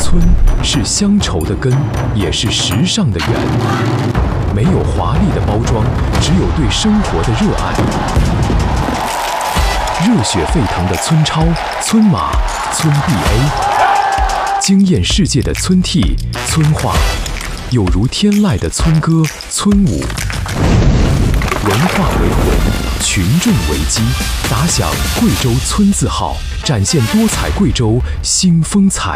村是乡愁的根，也是时尚的源。没有华丽的包装，只有对生活的热爱。热血沸腾的村超、村马、村 BA， 惊艳世界的村 T、村话，有如天籁的村歌、村舞。文化为魂，群众为基，打响贵州村字号，展现多彩贵州新风采。